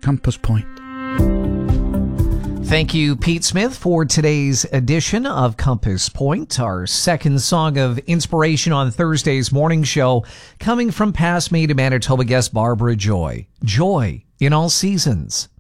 Compass Point. Thank you, Pete Smith, for today's edition of Compass Point, our second song of inspiration on Thursday's morning show, coming from past Made in Manitoba guest Barbara Joy. Joy in all seasons.